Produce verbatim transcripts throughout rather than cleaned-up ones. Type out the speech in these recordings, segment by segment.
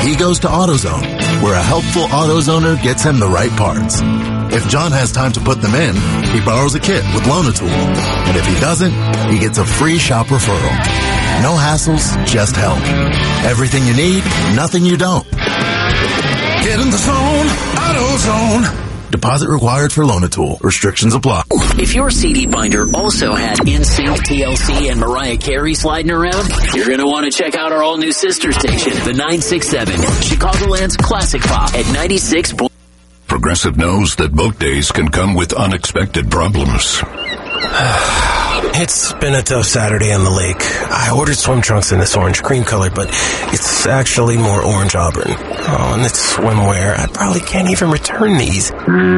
he goes to AutoZone, where a helpful AutoZoner gets him the right parts. If John has time to put them in, he borrows a kit with Loan-A-Tool. And if he doesn't, he gets a free shop referral. No hassles, just help. Everything you need, nothing you don't. Get in the zone, AutoZone. Deposit required for Loan-A-Tool. Restrictions apply. If your C D binder also had N Sync, T L C, and Mariah Carey sliding around, you're going to want to check out our all-new sister station, the nine six seven, Chicagoland's Classic Pop at ninety-six. Progressive knows that boat days can come with unexpected problems. It's been a tough Saturday on the lake. I ordered swim trunks in this orange cream color, but it's actually more orange auburn. Oh, and it's swimwear. I probably can't even return these.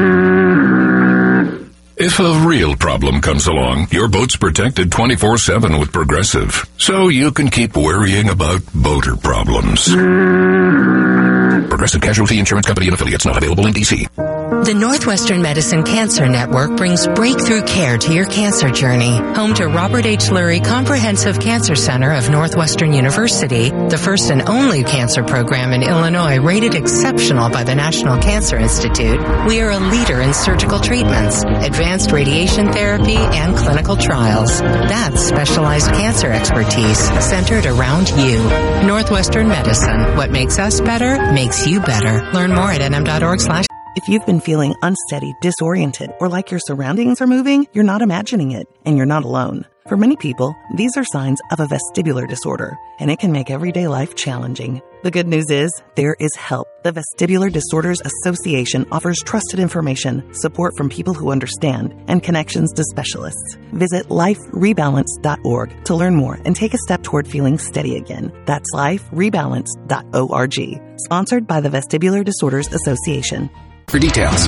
If a real problem comes along, your boat's protected twenty-four seven with Progressive, so you can keep worrying about boater problems. Progressive Casualty Insurance Company and affiliates, not available in D C. The Northwestern Medicine Cancer Network brings breakthrough care to your cancer journey. Home to Robert H. Lurie Comprehensive Cancer Center of Northwestern University, the first and only cancer program in Illinois rated exceptional by the National Cancer Institute, we are a leader in surgical treatments, advanced radiation therapy, and clinical trials. That's specialized cancer expertise centered around you. Northwestern Medicine. What makes us better makes you better. Learn more at nm.org slash If you've been feeling unsteady, disoriented, or like your surroundings are moving, you're not imagining it, and you're not alone. For many people, these are signs of a vestibular disorder, and it can make everyday life challenging. The good news is, there is help. The Vestibular Disorders Association offers trusted information, support from people who understand, and connections to specialists. Visit life rebalance dot org to learn more and take a step toward feeling steady again. That's life rebalance dot org. Sponsored by the Vestibular Disorders Association. For details.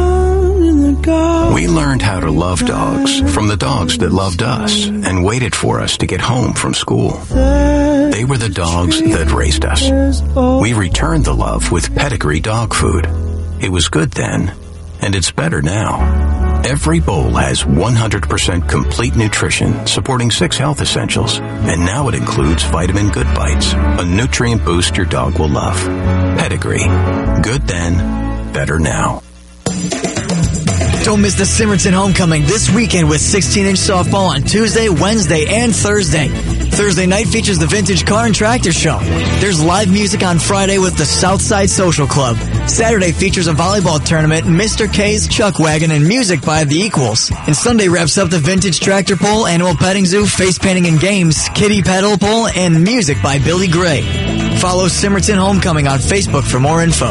We learned how to love dogs from the dogs that loved us and waited for us to get home from school. They were the dogs that raised us. We returned the love with Pedigree dog food. It was good then, and it's better now. Every bowl has one hundred percent complete nutrition, supporting six health essentials. And now it includes Vitamin Good Bites, a nutrient boost your dog will love. Pedigree. Good then, better now. Don't miss the Simerton Homecoming this weekend with sixteen-inch softball on Tuesday, Wednesday, and Thursday. Thursday night features the Vintage Car and Tractor Show. There's live music on Friday with the Southside Social Club. Saturday features a volleyball tournament, Mister K's Chuck Wagon, and music by The Equals. And Sunday wraps up the Vintage Tractor Pull, Animal Petting Zoo, Face Painting and Games, Kitty Pedal Pull, and music by Billy Gray. Follow Simerton Homecoming on Facebook for more info.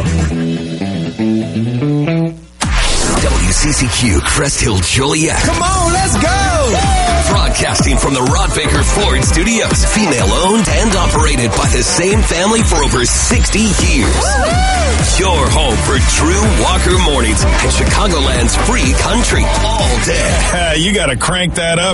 W C C Q, Crest Hill, Joliet. Come on, let's go! Broadcasting from the Rod Baker Ford Studios. Female-owned and operated by the same family for over sixty years. Woo-hoo! Your home for Drew Walker mornings and Chicagoland's free country all day. You gotta crank that up.